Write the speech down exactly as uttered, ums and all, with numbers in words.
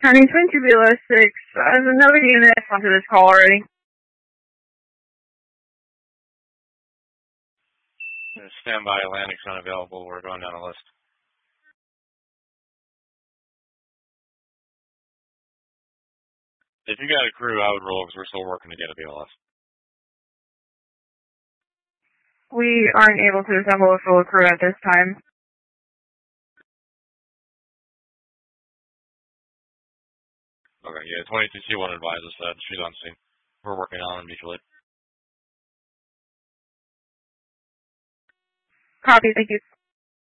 County twenty-two B L S six. There's another unit onto this call already. Stand by, Atlantic's unavailable. We're going down the list. If you got a crew, I would roll because we're still working to get a B L S. We aren't able to assemble a full crew at this time. Okay, yeah, twenty-two C one advisor said she's on scene. We're working on it mutually. Copy, thank you.